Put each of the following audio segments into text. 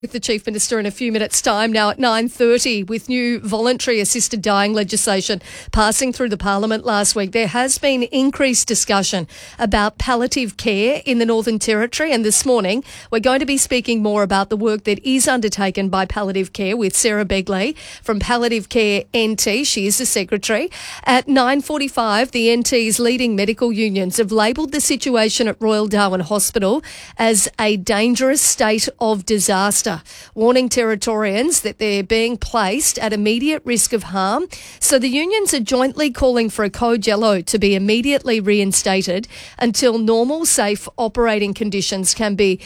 With the Chief Minister in a few minutes' time, now at 9:30, with new voluntary assisted dying legislation passing through the Parliament last week, there has been increased discussion about palliative care in the Northern Territory. And this morning, we're going to be speaking more about the work that is undertaken by palliative care with Sarah Begley from Palliative Care NT. She is the Secretary. At 9:45, the NT's leading medical unions have labelled the situation at Royal Darwin Hospital as a dangerous state of disaster, warning Territorians that they're being placed at immediate risk of harm. So the unions are jointly calling for a code yellow to be immediately reinstated until normal, safe operating conditions can be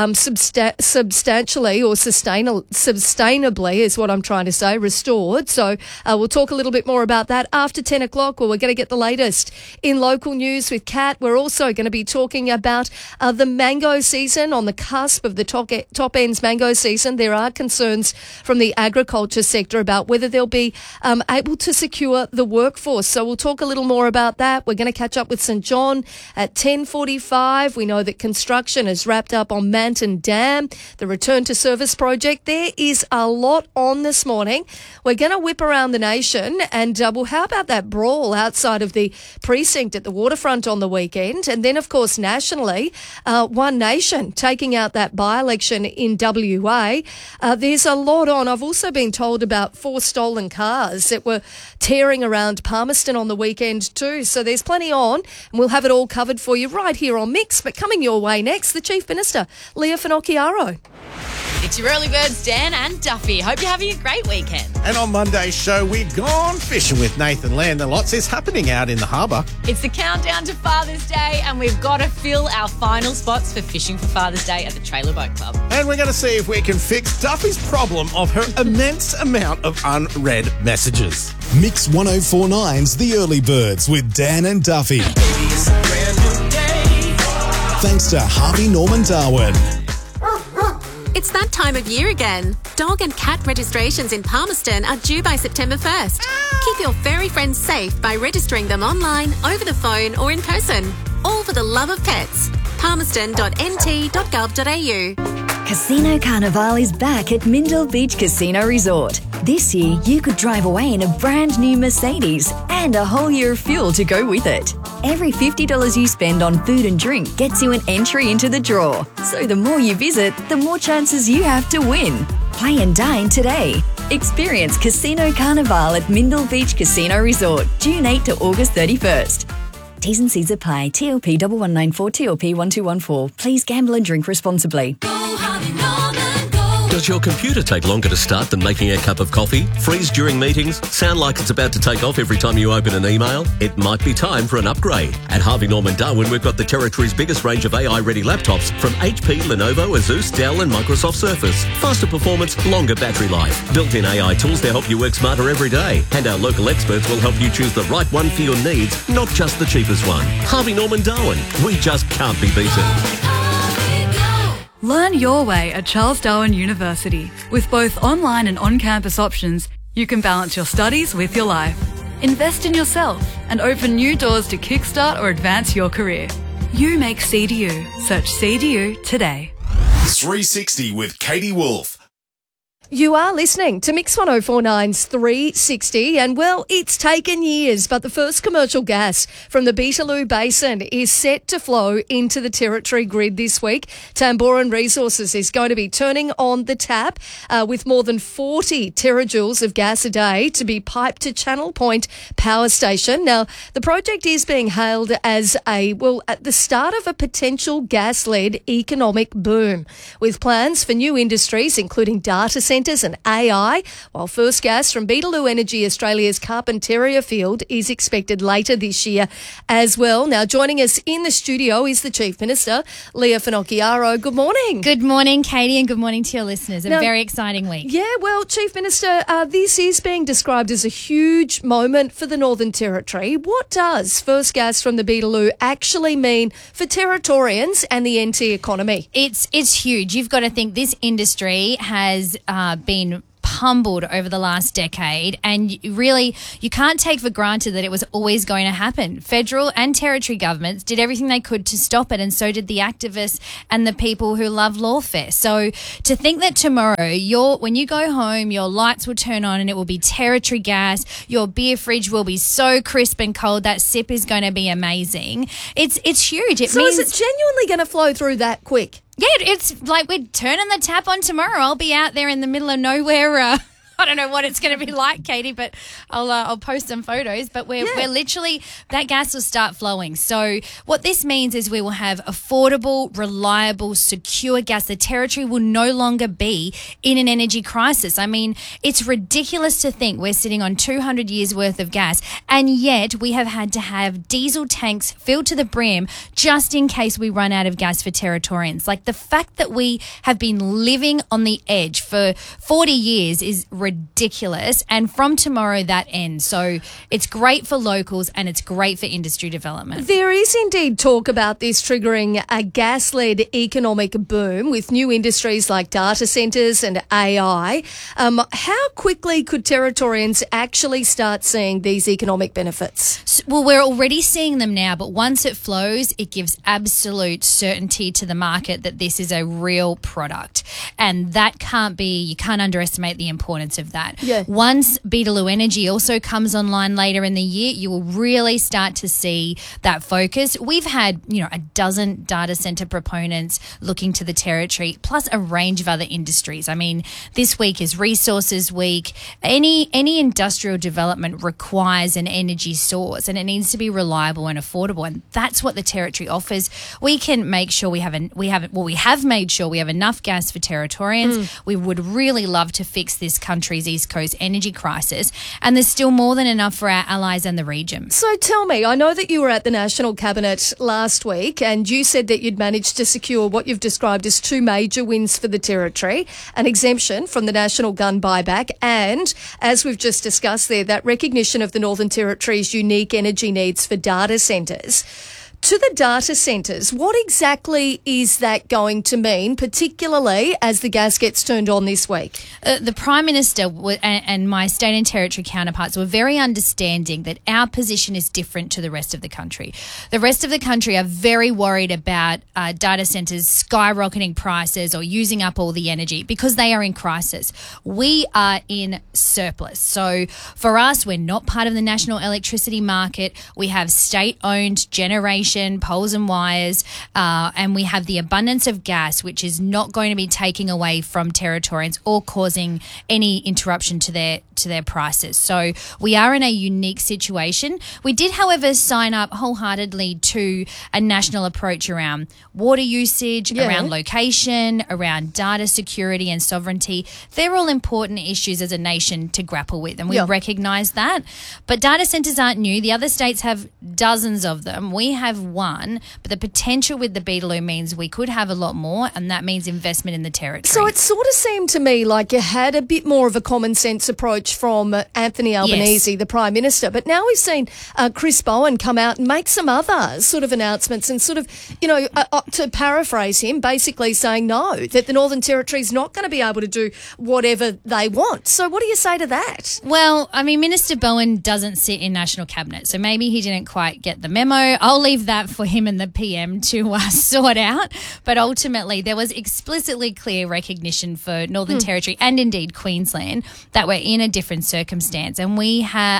substantially or sustainably, is what I'm trying to say, restored. So we'll talk a little bit more about that after 10 o'clock, where we're going to get the latest in local news with Kat. We're also going to be talking about the mango season, on the cusp of the top ends mango season. There are concerns from the agriculture sector about whether they'll be able to secure the workforce. So we'll talk a little more about that. We're going to catch up with St John at 10:45. We know that construction is wrapped up on Manton Dam, the return to service project. There is a lot on this morning. We're going to whip around the nation, and well, how about that brawl outside of the precinct at the waterfront on the weekend? And then, of course, nationally, One Nation taking out that by-election in WA. There's a lot on. I've also been told about 4 stolen cars that were tearing around Palmerston on the weekend too. So there's plenty on, and we'll have it all covered for you right here on Mix. But coming your way next, the Chief Minister, Leah Finocchiaro. It's your early birds, Dan and Duffy. Hope you're having a great weekend. And on Monday's show, we've gone fishing with Nathan Land, and lots is happening out in the harbour. It's the countdown to Father's Day, and we've got to fill our final spots for Fishing for Father's Day at the Trailer Boat Club. And we're going to see if we can fix Duffy's problem of her immense amount of unread messages. Mix 104.9's The Early Birds with Dan and Duffy. Thanks to Harvey Norman Darwin. It's that time of year again. Dog and cat registrations in Palmerston are due by September 1st. Keep your furry friends safe by registering them online, over the phone or in person. All for the love of pets. palmerston.nt.gov.au. Casino Carnival is back at Mindil Beach Casino Resort. This year, you could drive away in a brand new Mercedes and a whole year of fuel to go with it. Every $50 you spend on food and drink gets you an entry into the draw. So the more you visit, the more chances you have to win. Play and dine today. Experience Casino Carnival at Mindil Beach Casino Resort, June 8 to August 31st. T's and C's apply. TLP 1194 TLP 1214. Please gamble and drink responsibly. Does your computer take longer to start than making a cup of coffee? Freeze during meetings? Sound like it's about to take off every time you open an email? It might be time for an upgrade. At Harvey Norman Darwin, we've got the Territory's biggest range of AI-ready laptops from HP, Lenovo, Asus, Dell and Microsoft Surface. Faster performance, longer battery life. Built-in AI tools to help you work smarter every day. And our local experts will help you choose the right one for your needs, not just the cheapest one. Harvey Norman Darwin. We just can't be beaten. Learn your way at Charles Darwin University. With both online and on-campus options, you can balance your studies with your life. Invest in yourself and open new doors to kickstart or advance your career. You make CDU. Search CDU today. 360 with Katie Wolf. You are listening to Mix 104.9's 360, and well, it's taken years, but the first commercial gas from the Beetaloo Basin is set to flow into the Territory grid this week. Tamboran Resources is going to be turning on the tap with more than 40 terajoules of gas a day to be piped to Channel Point Power Station. Now, the project is being hailed as at the start of a potential gas-led economic boom, with plans for new industries, including data centres and AI, while first gas from Beetaloo Energy Australia's Carpentaria field is expected later this year as well. Now, joining us in the studio is the Chief Minister, Leah Finocchiaro. Good morning. Good morning, Katie, and good morning to your listeners. A very exciting week. Yeah, well, Chief Minister, this is being described as a huge moment for the Northern Territory. What does first gas from the Beetaloo actually mean for Territorians and the NT economy? It's huge. You've got to think this industry has been tumbled over the last decade, and really you can't take for granted that it was always going to happen. Federal and territory governments did everything they could to stop it, and so did the activists and the people who love lawfare. So to think that tomorrow, when you go home, your lights will turn on and it will be territory gas, your beer fridge will be so crisp and cold, that sip is going to be amazing. It's huge. It So means, is it genuinely going to flow through that quick? yeah, it's like we're turning the tap on tomorrow. I'll be out there in the middle of nowhere. I don't know what it's going to be like, Katie, but I'll post some photos. But we're literally, that gas will start flowing. So what this means is we will have affordable, reliable, secure gas. The territory will no longer be in an energy crisis. I mean, it's ridiculous to think we're sitting on 200 years worth of gas, and yet we have had to have diesel tanks filled to the brim just in case we run out of gas for Territorians. Like, the fact that we have been living on the edge for 40 years is ridiculous, and from tomorrow that ends. So it's great for locals and it's great for industry development. There is indeed talk about this triggering a gas-led economic boom with new industries like data centres and AI. How quickly could Territorians actually start seeing these economic benefits? Well, we're already seeing them now, but once it flows, it gives absolute certainty to the market that this is a real product, and that you can't underestimate the importance of that. Yeah. Once Beetaloo Energy also comes online later in the year, you will really start to see that focus. We've had, a dozen data centre proponents looking to the territory, plus a range of other industries. I mean, this week is Resources Week. Any industrial development requires an energy source, and it needs to be reliable and affordable, and that's what the territory offers. We can make sure we have made sure we have enough gas for Territorians. We would really love to fix this country's East Coast energy crisis, and there's still more than enough for our allies and the region. So tell me, I know that you were at the National Cabinet last week and you said that you'd managed to secure what you've described as two major wins for the Territory, an exemption from the National Gun Buyback and, as we've just discussed there, that recognition of the Northern Territory's unique energy needs for data centres. To the data centres, what exactly is that going to mean, particularly as the gas gets turned on this week? The Prime Minister and my state and territory counterparts were very understanding that our position is different to the rest of the country. The rest of the country are very worried about data centres skyrocketing prices or using up all the energy because they are in crisis. We are in surplus. So for us, we're not part of the national electricity market. We have state-owned generation, poles and wires, and we have the abundance of gas, which is not going to be taking away from Territorians or causing any interruption to their prices. So we are in a unique situation. We did, however, sign up wholeheartedly to a national approach around water usage, around location, around data security and sovereignty. They're all important issues as a nation to grapple with, and we recognise that. But data centres aren't new. The other states have dozens of them. We have one, but the potential with the Beetaloo means we could have a lot more, and that means investment in the territory. So it sort of seemed to me like you had a bit more of a common sense approach from Anthony Albanese, the Prime Minister, but now we've seen Chris Bowen come out and make some other sort of announcements and sort of, to paraphrase him, basically saying no, that the Northern Territory is not going to be able to do whatever they want. So what do you say to that? Well, I mean, Minister Bowen doesn't sit in National Cabinet, so maybe he didn't quite get the memo. I'll leave that for him and the PM to sort out. But ultimately, there was explicitly clear recognition for Northern Territory and indeed Queensland that we're in a different circumstance, and we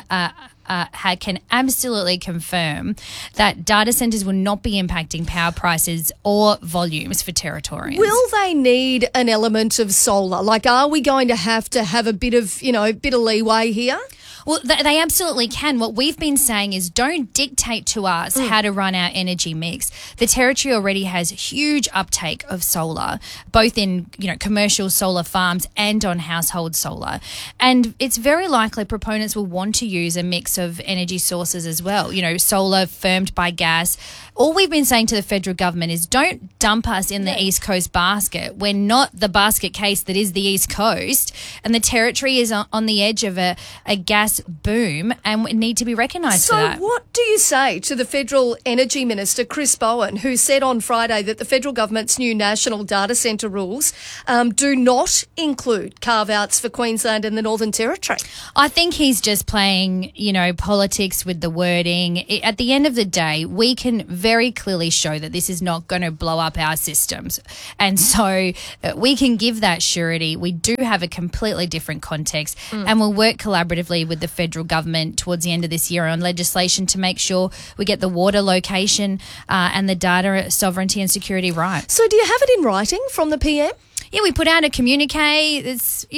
can absolutely confirm that data centres will not be impacting power prices or volumes for Territorians. Will they need an element of solar? Like, are we going to have a bit of leeway here? Well, they absolutely can. What we've been saying is don't dictate to us how to run our energy mix. The Territory already has huge uptake of solar, both in, commercial solar farms and on household solar. And it's very likely proponents will want to use a mix of energy sources as well, solar firmed by gas. All we've been saying to the federal government is don't dump us in the East Coast basket. We're not the basket case that is the East Coast, and the Territory is on the edge of a gas gas boom, and we need to be recognised for that. So what do you say to the Federal Energy Minister, Chris Bowen, who said on Friday that the federal government's new national data centre rules do not include carve-outs for Queensland and the Northern Territory? I think he's just playing, politics with the wording. At the end of the day, we can very clearly show that this is not going to blow up our systems. And so we can give that surety. We do have a completely different context, and we'll work collaboratively with the federal government towards the end of this year on legislation to make sure we get the water location and the data sovereignty and security right. So do you have it in writing from the PM? Yeah, we put out a communique. It's,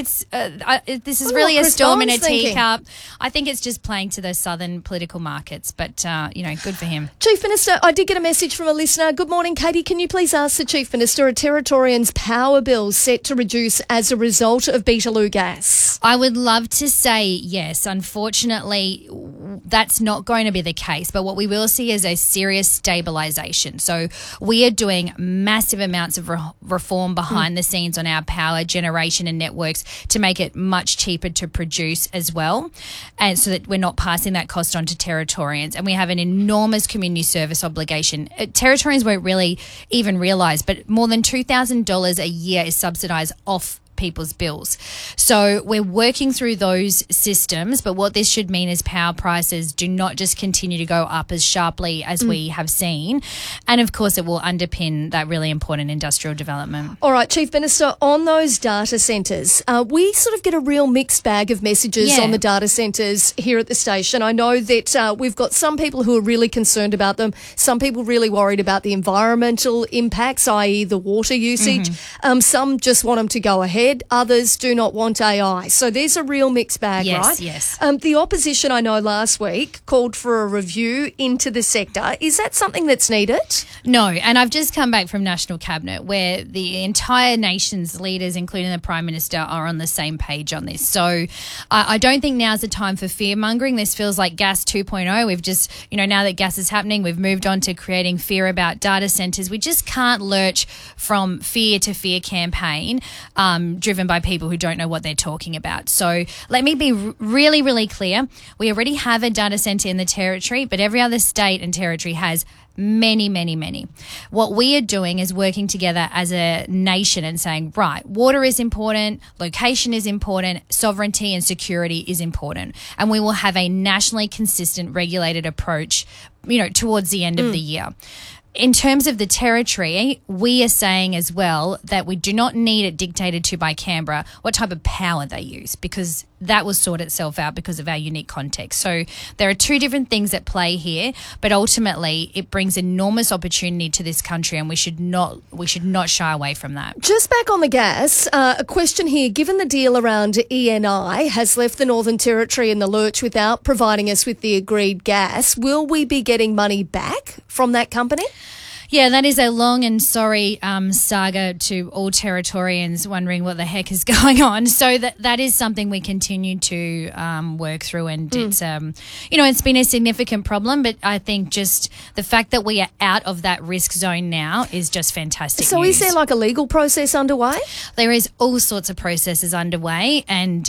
this is Wonder really what a Chris storm in a Bowen's thinking. teacup. I think it's just playing to the southern political markets, but, good for him. Chief Minister, I did get a message from a listener. Good morning, Katie. Can you please ask the Chief Minister, are Territorians' power bills set to reduce as a result of Beetaloo gas? I would love to say yes. Unfortunately, that's not going to be the case, but what we will see is a serious stabilisation. So we are doing massive amounts of reform behind the scenes on our power generation and networks to make it much cheaper to produce as well, and so that we're not passing that cost on to Territorians. And we have an enormous community service obligation. Territorians won't really even realise, but more than $2,000 a year is subsidised off people's bills. So we're working through those systems, but what this should mean is power prices do not just continue to go up as sharply as we have seen. And of course, it will underpin that really important industrial development. All right, Chief Minister, on those data centres, we sort of get a real mixed bag of messages on the data centres here at the station. I know that we've got some people who are really concerned about them, some people really worried about the environmental impacts, i.e. the water usage. Some just want them to go ahead. Others do not want AI. So there's a real mixed bag, right? Yes. The opposition, I know, last week called for a review into the sector. Is that something that's needed? No, and I've just come back from National Cabinet where the entire nation's leaders, including the Prime Minister, are on the same page on this. So I don't think now's the time for fear-mongering. This feels like gas 2.0. We've just, now that gas is happening, we've moved on to creating fear about data centres. We just can't lurch from fear to fear campaign driven by people who don't know what they're talking about. So let me be really, really clear. We already have a data centre in the Territory, but every other state and territory has many, many, many. What we are doing is working together as a nation and saying, right, water is important, location is important, sovereignty and security is important. And we will have a nationally consistent regulated approach, towards the end of the year. In terms of the Territory, we are saying as well that we do not need it dictated to by Canberra what type of power they use, because that will sort itself out because of our unique context. So there are two different things at play here, but ultimately it brings enormous opportunity to this country, and we should not shy away from that. Just back on the gas, a question here. Given the deal around ENI has left the Northern Territory in the lurch without providing us with the agreed gas, will we be getting money back from that company? Yeah, that is a long and sorry saga to all Territorians wondering what the heck is going on. So that is something we continue to work through, and it's it's been a significant problem. But I think just the fact that we are out of that risk zone now is just fantastic. So news. is there like a legal process underway? There is all sorts of processes underway, and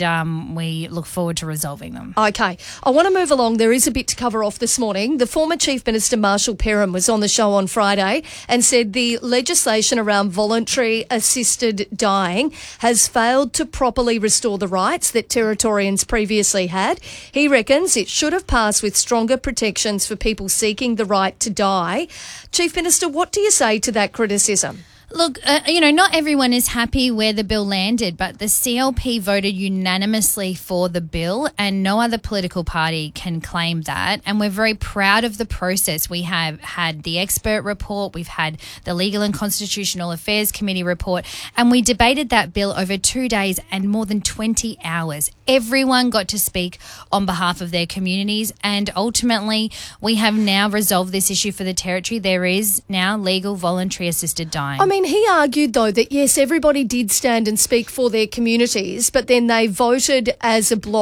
we look forward to resolving them. Okay, I want to move along. There is a bit to cover off this morning. The former Chief Minister Marshall Perham was on the show on Friday and said the legislation around voluntary assisted dying has failed to properly restore the rights that Territorians previously had. He reckons it should have passed with stronger protections for people seeking the right to die. Chief Minister, what do you say to that criticism? Look, not everyone is happy where the bill landed, but the CLP voted unanimously for the bill, and no other political party can claim that. And we're very proud of the process. We have had the expert report, we've had the Legal and Constitutional Affairs Committee report, and we debated that bill over 2 days and more than 20 hours. Everyone got to speak on behalf of their communities, and ultimately we have now resolved this issue for the Territory. There is now legal voluntary assisted dying. I mean, he argued, though, that, yes, everybody did stand and speak for their communities, but then they voted as a bloc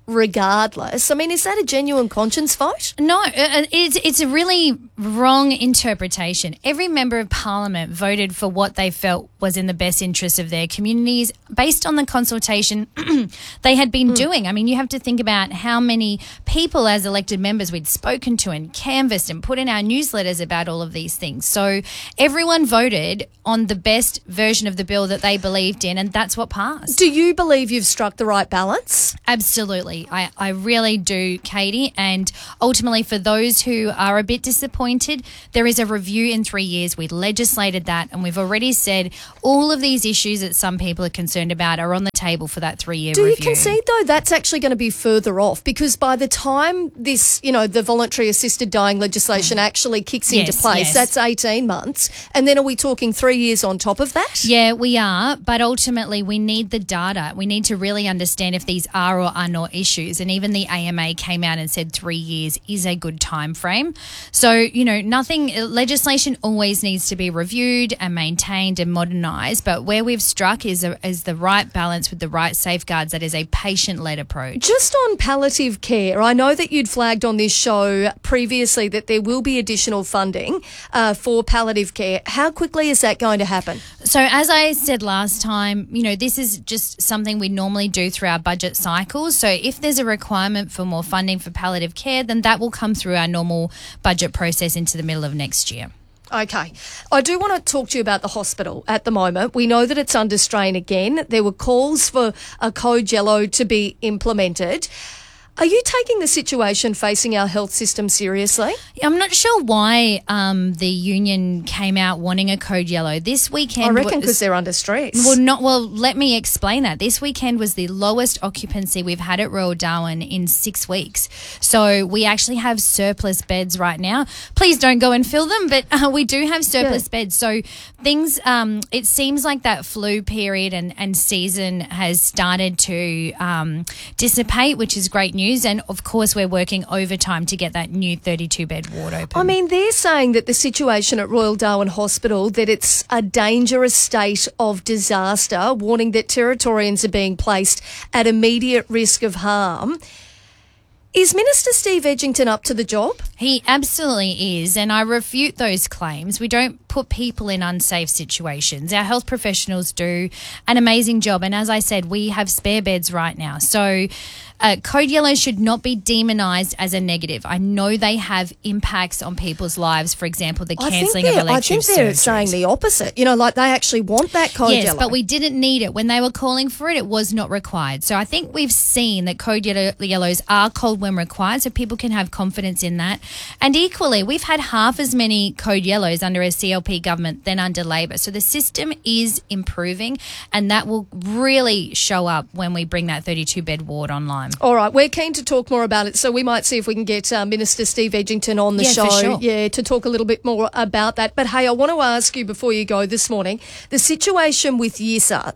regardless. I mean, is that a genuine conscience vote? No, it's a really wrong interpretation. Every member of Parliament voted for what they felt was in the best interest of their communities based on the consultation they had been doing. I mean, you have to think about how many people as elected members we'd spoken to and canvassed and put in our newsletters about all of these things. So everyone voted on the best version of the bill that they believed in, and that's what passed. Do you believe you've struck the right balance? Absolutely. I really do, Katie. And ultimately, for those who are a bit disappointed, there is a review in 3 years. We legislated that, and we've already said all of these issues that some people are concerned about are on the table for that 3-year review. Do you concede, though, that's actually going to be further off? Because by the time this, the voluntary assisted dying legislation actually kicks into place, that's 18 months. And then are we talking 3 years on top of that? Yeah, we are. But ultimately, we need the data. We need to really understand if these are or are not issues. And even the AMA came out and said 3 years is a good time frame. So, legislation always needs to be reviewed and maintained and modernised. But where we've struck is the right balance with the right safeguards. That is a patient-led approach. Just on palliative care, I know that you'd flagged on this show previously that there will be additional funding for palliative care. How quickly is that going to happen? So as I said last time, this is just something we normally do through our budget cycles. So if there's a requirement for more funding for palliative care, then that will come through our normal budget process into the middle of next year. Okay. I do want to talk to you about the hospital at the moment. We know that it's under strain again. There were calls for a code yellow to be implemented. Are you taking the situation facing our health system seriously? I'm not sure why the union came out wanting a code yellow. This weekend, I reckon because they're under stress. Well, let me explain that. This weekend was the lowest occupancy we've had at Royal Darwin in 6 weeks. So we actually have surplus beds right now. Please don't go and fill them, but we do have surplus beds. So things, it seems like that flu period and season has started to dissipate, which is great news. And, of course, we're working overtime to get that new 32-bed ward open. I mean, they're saying that the situation at Royal Darwin Hospital, that it's a dangerous state of disaster, warning that Territorians are being placed at immediate risk of harm. Is Minister Steve Edgington up to the job? He absolutely is, and I refute those claims. We don't put people in unsafe situations. Our health professionals do an amazing job, and as I said, we have spare beds right now. So code yellow should not be demonised as a negative. I know they have impacts on people's lives, for example, the cancelling of elective surgeries. I think they're saying the opposite. Like they actually want that code yellow. Yes, but we didn't need it. When they were calling for it, it was not required. So I think we've seen that code yellows are called when required, so people can have confidence in that. And equally, we've had half as many code yellows under a CLP government than under Labor. So the system is improving, and that will really show up when we bring that 32-bed ward online. All right, we're keen to talk more about it, so we might see if we can get Minister Steve Edgington on the show to talk a little bit more about that. But, hey, I want to ask you before you go this morning, the situation with YISA,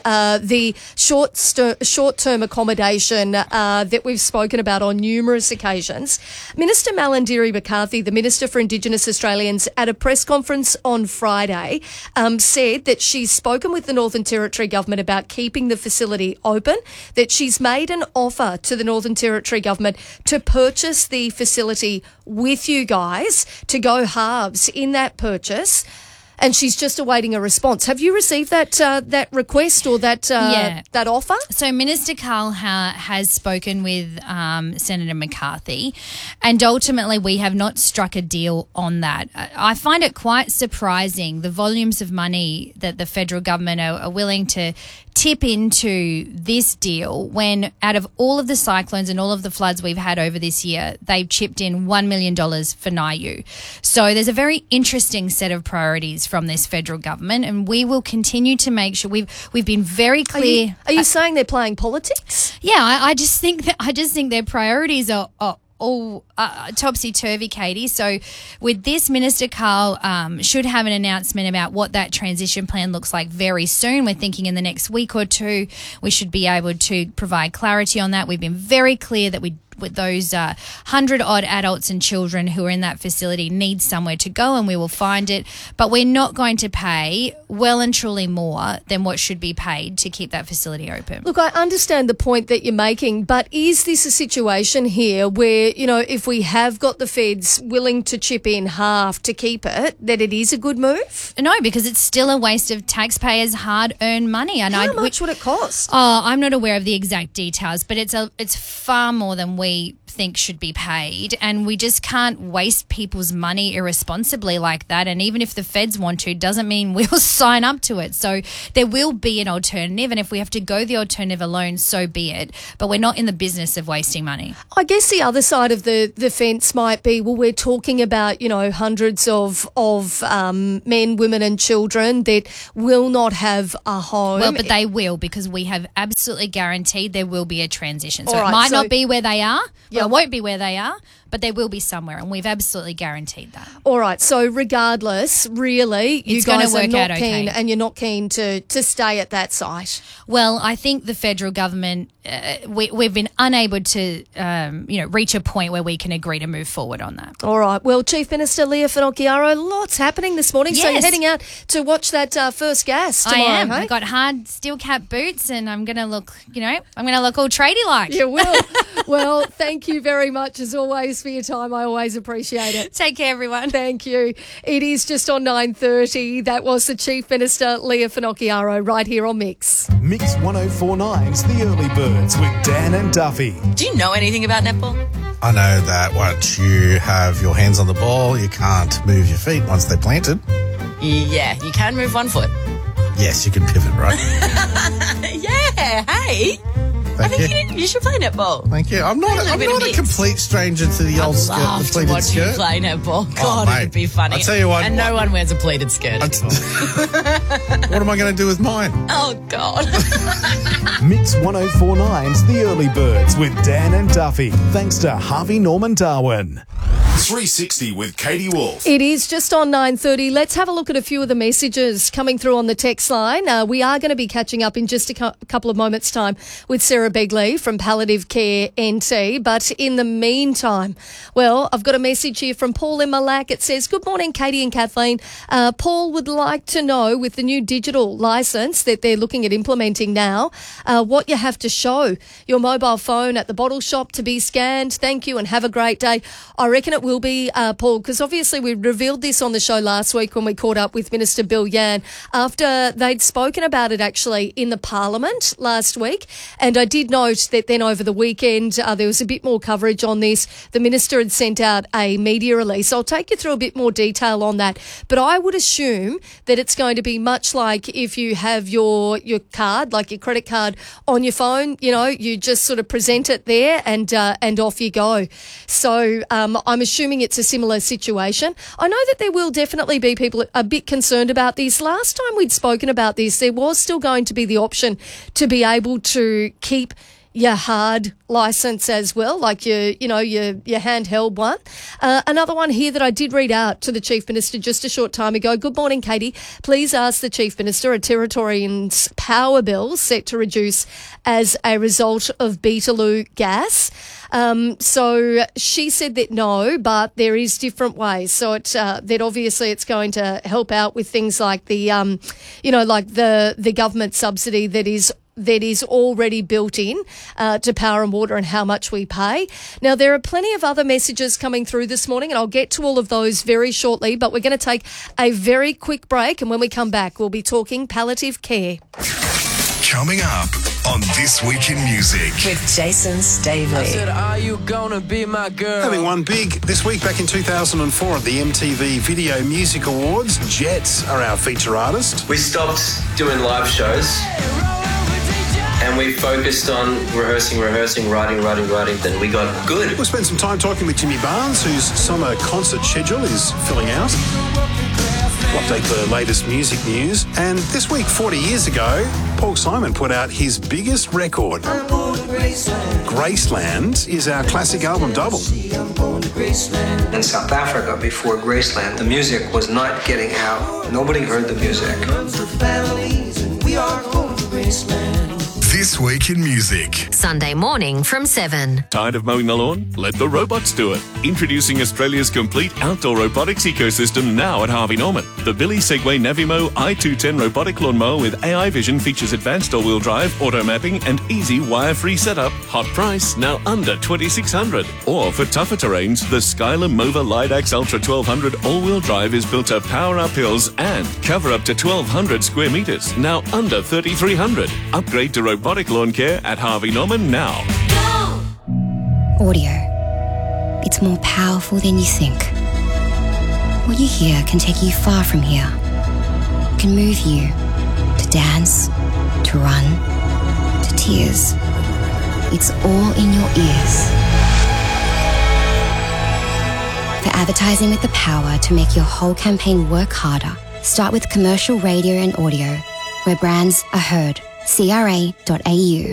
the short-term accommodation that we've spoken about on numerous occasions. Minister Malarndirri McCarthy, the Minister for Indigenous Australians, at a press conference on Friday, said that she's spoken with the Northern Territory government about keeping the facility open, that she's made an offer to the Northern Territory government to purchase the facility with you guys, to go halves in that purchase. And she's just awaiting a response. Have you received that request or that offer? So Minister Carl has spoken with Senator McCarthy, and ultimately we have not struck a deal on that. I find it quite surprising the volumes of money that the federal government are willing to tip into this deal when out of all of the cyclones and all of the floods we've had over this year, they've chipped in $1 million for Niu. So there's a very interesting set of priorities from this federal government, and we will continue to make sure we've been very clear. Are you saying they're playing politics? Yeah, I just think their priorities are all topsy-turvy, Katie. So with this, Minister Carl should have an announcement about what that transition plan looks like very soon. We're thinking in the next week or two we should be able to provide clarity on that. We've been very clear that we those 100-odd adults and children who are in that facility need somewhere to go, and we will find it. But we're not going to pay well and truly more than what should be paid to keep that facility open. Look, I understand the point that you're making, but is this a situation here where, you know, if we have got the feds willing to chip in half to keep it, that it is a good move? No, because it's still a waste of taxpayers' hard-earned money. And How much would it cost? Oh, I'm not aware of the exact details, but it's far more than we think should be paid, and we just can't waste people's money irresponsibly like that. And even if the feds want to, doesn't mean we'll sign up to it. So there will be an alternative, and if we have to go the alternative alone, so be it. But we're not in the business of wasting money. I guess the other side of the fence might be, well, we're talking about, you know, hundreds of men, women and children that will not have a home. Well, but they will, because we have absolutely guaranteed there will be a transition. So All right, it might so- not be where they are. Yep. Well, it won't be where they are, but they will be somewhere, and we've absolutely guaranteed that. All right, so regardless, really, you It's gonna guys are work not out keen, okay. and you're not keen to stay at that site. Well, I think the federal government, we've been unable to, reach a point where we can agree to move forward on that. All right. Well, Chief Minister Leah Finocchiaro, lots happening this morning. So you're Yes. heading out to watch that first gas tomorrow, I am. hey? I've got hard steel cap boots, and I'm going to look, I'm going to look all tradie like. You will. Well, thank you very much, as always, for your time. I always appreciate it. Take care, everyone. Thank you. It is just on 9:30. That was the Chief Minister, Leah Finocchiaro, right here on Mix. Mix 104.9's The Early Birds with Dan and Duffy. Do you know anything about netball? I know that once you have your hands on the ball, you can't move your feet once they're planted. Yeah, you can move one foot. Yes, you can pivot, right? Yeah, hey. I Thank think you. you should play netball. Thank you. I'm not little bit of a mix. complete stranger to the old skirt, Love the to pleated watch you skirt. play netball. God, mate. it'd be funny. I'll tell you what- And no one wears a pleated skirt. What am I going to do with mine? Oh, God. Mix 104.9's The Early Birds with Dan and Duffy. Thanks to Harvey Norman Darwin. 360 with Katie Wolf. It is just on 9:30. Let's have a look at a few of the messages coming through on the text line. We are going to be catching up in just a couple of moments' time with Sarah Begley from Palliative Care NT. But in the meantime, well, I've got a message here from Paul in Malak. It says, good morning, Katie and Kathleen. Paul would like to know, with the new digital licence that they're looking at implementing now, what you have to show your mobile phone at the bottle shop to be scanned. Thank you and have a great day. I reckon it will be, Paul, because obviously we revealed this on the show last week when we caught up with Minister Bill Yan after they'd spoken about it actually in the Parliament last week. And I did note that then over the weekend there was a bit more coverage on this. The Minister had sent out a media release. I'll take you through a bit more detail on that. But I would assume that it's going to be much like if you have your card, like your credit card on your phone, you just sort of present it there and off you go. So I'm assuming it's a similar situation. I know that there will definitely be people a bit concerned about this. Last time we'd spoken about this, there was still going to be the option to be able to keep your hard license as well, like your handheld one. Another one here that I did read out to the Chief Minister just a short time ago. Good morning, Katie. Please ask the Chief Minister a Territorian's power bill set to reduce as a result of Beetaloo gas. So she said that no, but there is different ways. So that obviously it's going to help out with things like the, like the government subsidy that is already built in to power and water and how much we pay. Now, there are plenty of other messages coming through this morning, and I'll get to all of those very shortly, but we're going to take a very quick break, and when we come back, we'll be talking palliative care. Coming up on This Week in Music. With Jason Stavely. Are you gonna be my girl? Having won big this week back in 2004 at the MTV Video Music Awards, Jets are our feature artist. We stopped doing live shows and we focused on rehearsing, writing. Then we got good. We'll spend some time talking with Jimmy Barnes, whose summer concert schedule is filling out. We'll update the latest music news. And this week, 40 years ago, Paul Simon put out his biggest record. Graceland is our classic album double. In South Africa, before Graceland, the music was not getting out. Nobody heard the music. This Week in Music. Sunday morning from 7. Tired of mowing the lawn? Let the robots do it. Introducing Australia's complete outdoor robotics ecosystem now at Harvey Norman. The Billy Segway Navimo i210 robotic lawnmower with AI vision features advanced all-wheel drive, auto mapping and easy wire-free setup. Hot price, now under $2,600. Or for tougher terrains, the Skyler Mova Lidax Ultra 1200 all-wheel drive is built to power up hills and cover up to 1,200 square metres, now under $3,300. Upgrade to robotic lawn care at Harvey Norman now. Audio. It's more powerful than you think. What you hear can take you far from here. It can move you to dance, to run, to tears. It's all in your ears. For advertising with the power to make your whole campaign work harder, start with commercial radio and audio, where brands are heard. CRA.au